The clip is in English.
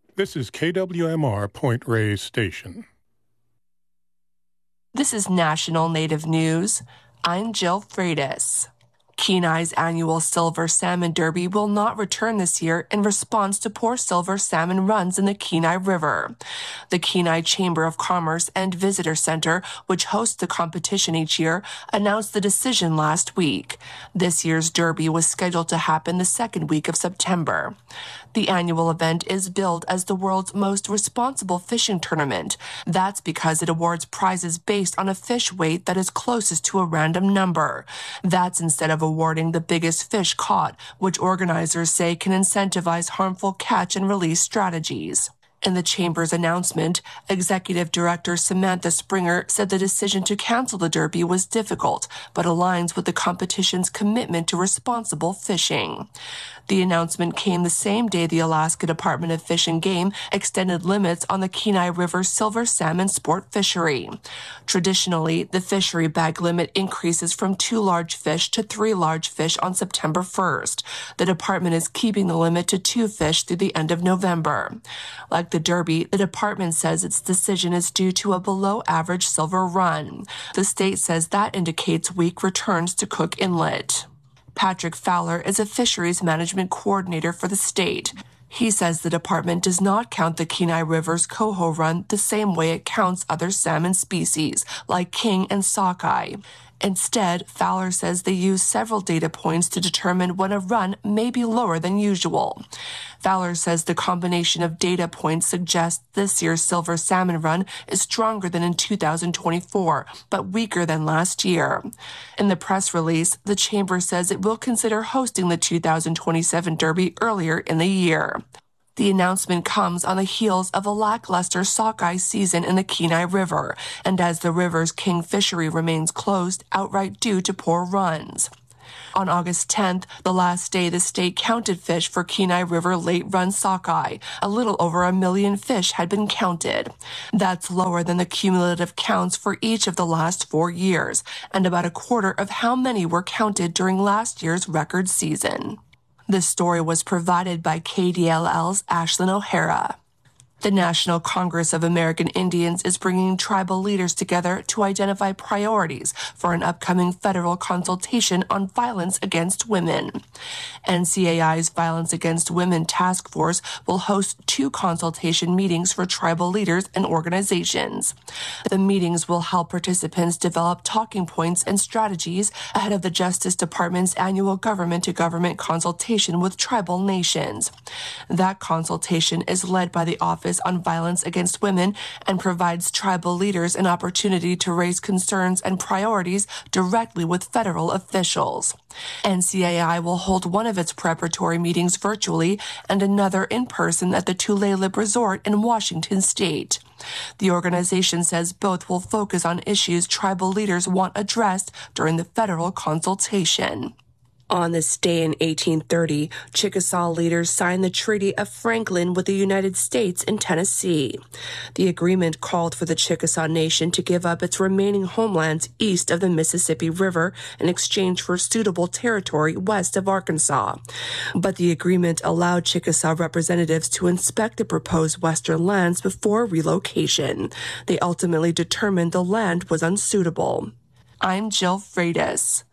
This is KWMR Point Reyes Station. This is National Native News. I'm Jill Freitas. Kenai's annual Silver Salmon Derby will not return this year in response to poor silver salmon runs in the Kenai River. The Kenai Chamber of Commerce and Visitor Center, which hosts the competition each year, announced the decision last week. This year's derby was scheduled to happen the second week of September. The annual event is billed as the world's most responsible fishing tournament. That's because it awards prizes based on a fish weight that is closest to a random number. That's instead of awarding the biggest fish caught, which organizers say can incentivize harmful catch and release strategies. In the Chamber's announcement, Executive Director Samantha Springer said the decision to cancel the Derby was difficult, but aligns with the competition's commitment to responsible fishing. The announcement came the same day the Alaska Department of Fish and Game extended limits on the Kenai River silver salmon sport fishery. Traditionally, the fishery bag limit increases from 2 large fish to 3 large fish on September 1st. The department is keeping the limit to 2 fish through the end of November. Like the Derby, the department says its decision is due to a below-average silver run. The state says that indicates weak returns to Cook Inlet. Patrick Fowler is a fisheries management coordinator for the state. He says the department does not count the Kenai River's coho run the same way it counts other salmon species, like king and sockeye. Instead, Fowler says they use several data points to determine when a run may be lower than usual. Fowler says the combination of data points suggests this year's silver salmon run is stronger than in 2024, but weaker than last year. In the press release, the Chamber says it will consider hosting the 2027 Derby earlier in the year. The announcement comes on the heels of a lackluster sockeye season in the Kenai River, and as the river's king fishery remains closed outright due to poor runs. On August 10th, the last day the state counted fish for Kenai River late-run sockeye, a little over 1 million fish had been counted. That's lower than the cumulative counts for each of the last 4 years, and about a quarter of how many were counted during last year's record season. This story was provided by KDLL's Ashlyn O'Hara. The National Congress of American Indians is bringing tribal leaders together to identify priorities for an upcoming federal consultation on violence against women. NCAI's Violence Against Women Task Force will host 2 consultation meetings for tribal leaders and organizations. The meetings will help participants develop talking points and strategies ahead of the Justice Department's annual government-to-government consultation with tribal nations. That consultation is led by the Office on Violence Against Women and provides tribal leaders an opportunity to raise concerns and priorities directly with federal officials. NCAI will hold one of its preparatory meetings virtually and another in person at the Tulalip Resort in Washington state. The organization says both will focus on issues tribal leaders want addressed during the federal consultation. On this day in 1830, Chickasaw leaders signed the Treaty of Franklin with the United States in Tennessee. The agreement called for the Chickasaw Nation to give up its remaining homelands east of the Mississippi River in exchange for suitable territory west of Arkansas. But the agreement allowed Chickasaw representatives to inspect the proposed western lands before relocation. They ultimately determined the land was unsuitable. I'm Jill Freitas.